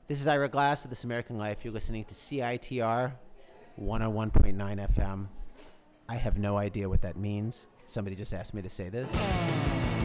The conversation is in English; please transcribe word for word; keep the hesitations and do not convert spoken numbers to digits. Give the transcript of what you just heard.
This is Ira Glass of This American Life. You're listening to C I T R one oh one point nine F M. I have no idea what that means. Somebody just asked me to say this.